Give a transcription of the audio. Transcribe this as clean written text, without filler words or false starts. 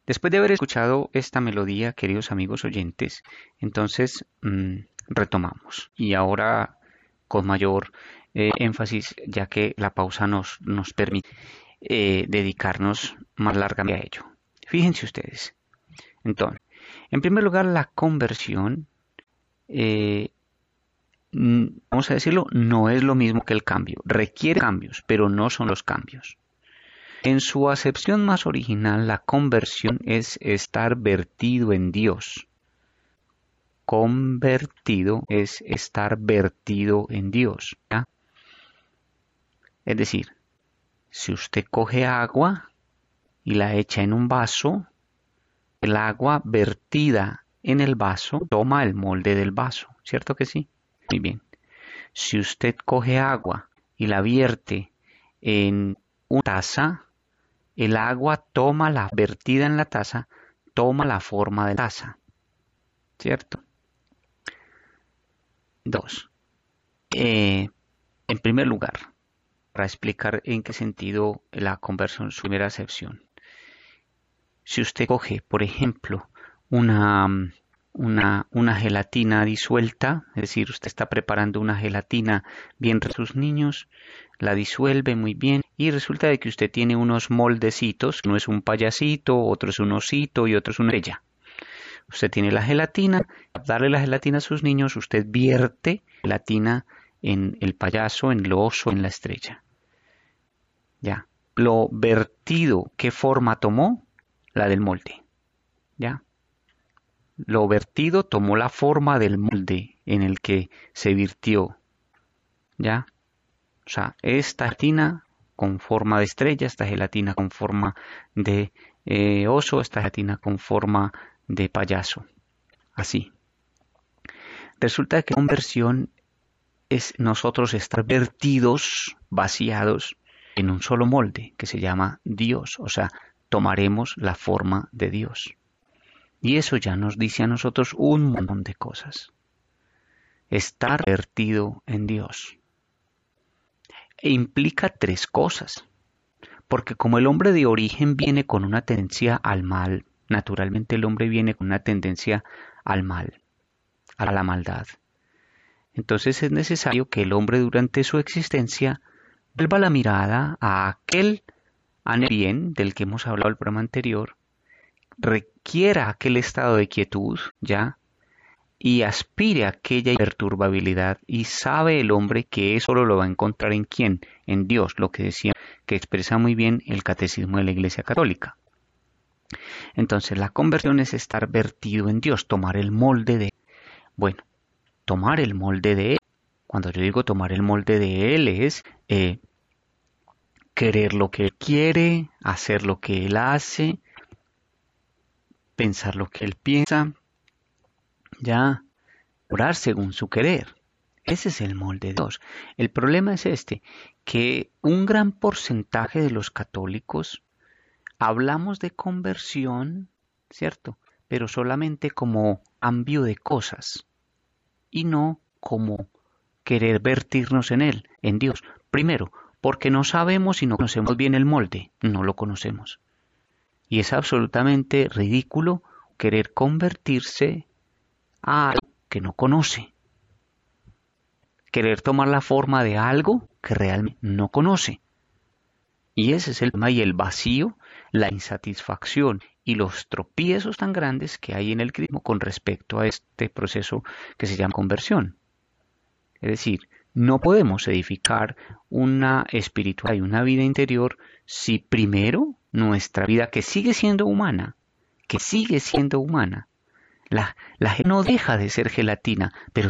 Después de haber escuchado esta melodía, queridos amigos oyentes, entonces retomamos. Y ahora con mayor énfasis, ya que la pausa nos permite dedicarnos más largamente a ello. Fíjense ustedes. Entonces, en primer lugar, la conversión, eh, vamos a decirlo, no es lo mismo que el cambio. Requiere cambios, pero no son los cambios. En su acepción más original, la conversión es estar vertido en Dios. Convertido es estar vertido en Dios, ¿ya? Es decir, si usted coge agua y la echa en un vaso, el agua vertida en el vaso toma el molde del vaso, ¿cierto que sí? Muy bien. Si usted coge agua y la vierte en una taza, el agua toma la vertida en la taza, toma la forma de la taza, ¿cierto? 2. En primer lugar, para explicar en qué sentido la conversión, su primera acepción. Si usted coge, por ejemplo, una gelatina disuelta, es decir, usted está preparando una gelatina bien para sus niños, la disuelve muy bien y resulta de que usted tiene unos moldecitos, uno es un payasito, otro es un osito y otro es una estrella. Usted tiene la gelatina, darle la gelatina a sus niños, usted vierte gelatina en el payaso, en el oso, en la estrella. Ya. Lo vertido, ¿qué forma tomó? La del molde. ¿Ya? Lo vertido tomó la forma del molde en el que se virtió. ¿Ya? O sea, esta gelatina con forma de estrella, esta gelatina con forma de oso, esta gelatina con forma de payaso. Así. Resulta que la conversión es nosotros estar vertidos, vaciados en un solo molde que se llama Dios. O sea, tomaremos la forma de Dios. Y eso ya nos dice a nosotros un montón de cosas. Estar vertido en Dios. E implica tres cosas. Porque como el hombre de origen viene con una tendencia al mal, naturalmente el hombre viene con una tendencia al mal, a la maldad. Entonces es necesario que el hombre durante su existencia vuelva la mirada a aquel bien del que hemos hablado el programa anterior, requiera aquel estado de quietud, ¿ya? Y aspire a aquella imperturbabilidad y sabe el hombre que eso lo va a encontrar en quién, en Dios, lo que decía, que expresa muy bien el catecismo de la Iglesia Católica. Entonces la conversión es estar vertido en Dios, tomar el molde de, bueno, tomar el molde de Él. Cuando yo digo tomar el molde de Él es querer lo que Él quiere, hacer lo que Él hace, pensar lo que Él piensa, ya, orar según su querer. Ese es el molde de Dios. El problema es este, que un gran porcentaje de los católicos hablamos de conversión, ¿cierto? Pero solamente como cambio de cosas y no como querer vertirnos en Él, en Dios. Primero, porque no sabemos y no conocemos bien el molde, no lo conocemos. Y es absolutamente ridículo querer convertirse a algo que no conoce. Querer tomar la forma de algo que realmente no conoce. Y ese es el tema y el vacío, la insatisfacción y los tropiezos tan grandes que hay en el cristianismo con respecto a este proceso que se llama conversión. Es decir, no podemos edificar una espiritualidad y una vida interior si primero nuestra vida, que sigue siendo humana, la gente no deja de ser gelatina, pero